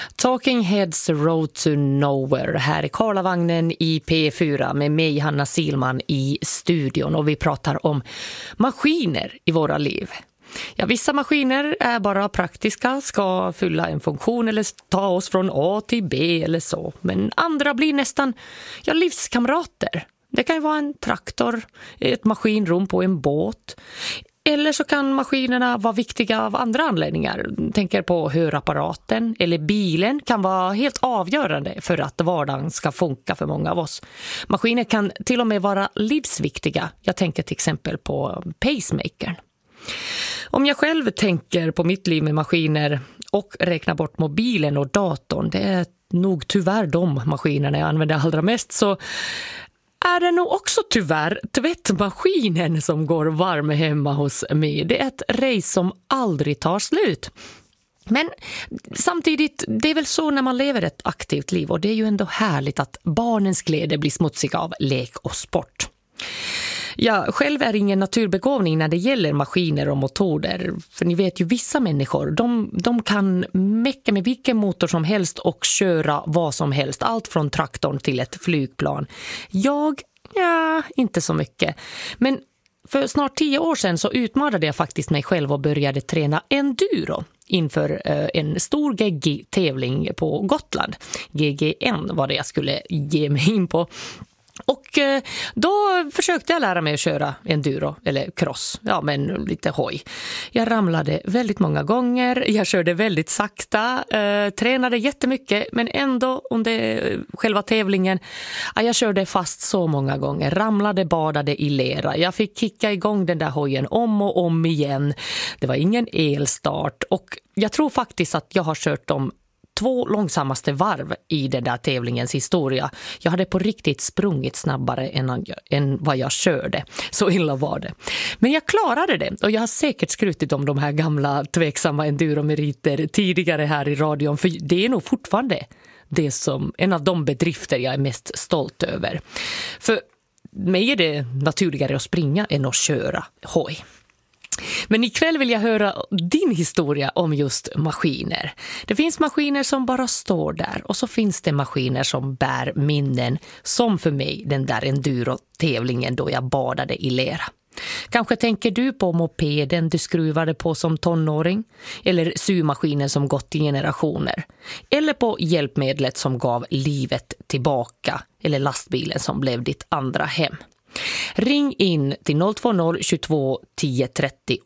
Talking Heads Road to Nowhere. Här är Karlavagnen i P4 med mig, Hanna Silman, i studion. Och vi pratar om maskiner i våra liv. Ja, vissa maskiner är bara praktiska, ska fylla en funktion eller ta oss från A till B eller så. Men andra blir nästan livskamrater. Det kan ju vara en traktor, ett maskinrum på en båt. Eller så kan maskinerna vara viktiga av andra anledningar. Tänker på hörapparaten eller bilen kan vara helt avgörande för att vardagen ska funka för många av oss. Maskiner kan till och med vara livsviktiga. Jag tänker till exempel på pacemakern. Om jag själv tänker på mitt liv med maskiner och räknar bort mobilen och datorn, det är nog tyvärr de maskinerna jag använder allra mest, så är det nog också tyvärr tvättmaskinen som går varm hemma hos mig. Det är ett race som aldrig tar slut. Men samtidigt, det är väl så när man lever ett aktivt liv, och det är ju ändå härligt att barnens glädje blir smutsig av lek och sport. Jag själv är ingen naturbegåvning när det gäller maskiner och motorer. För ni vet ju, vissa människor, de kan mecka med vilken motor som helst och köra vad som helst. Allt från traktorn till ett flygplan. Inte så mycket. Men för snart 10 år sedan så utmanade jag faktiskt mig själv och började träna enduro inför en stor GG-tävling på Gotland. GGN var det jag skulle ge mig in på. Och då försökte jag lära mig att köra enduro eller cross, men lite hoj. Jag ramlade väldigt många gånger, jag körde väldigt sakta, tränade jättemycket, men ändå under själva tävlingen, jag körde fast så många gånger, ramlade, badade i lera. Jag fick kicka igång den där hojen om och om igen. Det var ingen elstart, och jag tror faktiskt att jag har kört dem 2 långsammaste varv i den där tävlingens historia. Jag hade på riktigt sprungit snabbare än vad jag körde. Så illa var det. Men jag klarade det, och jag har säkert skrutit om de här gamla tveksamma enduromeriter tidigare här i radion, för det är nog fortfarande det som en av de bedrifter jag är mest stolt över. För mig är det naturligare att springa än att köra hoj. Men ikväll vill jag höra din historia om just maskiner. Det finns maskiner som bara står där, och så finns det maskiner som bär minnen, som för mig den där enduro-tävlingen då jag badade i lera. Kanske tänker du på mopeden du skruvade på som tonåring, eller symaskinen som gått i generationer, eller på hjälpmedlet som gav livet tillbaka, eller lastbilen som blev ditt andra hem. Ring in till 020 22 10 30